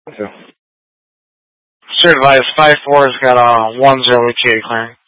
Street advice 5-4 has got a 1-0 ETA clearing.